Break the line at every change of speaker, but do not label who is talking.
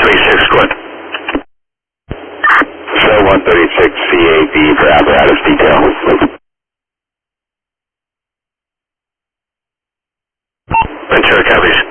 136, go ahead.
Show 136 CAD for apparatus detail.
Ventura copies.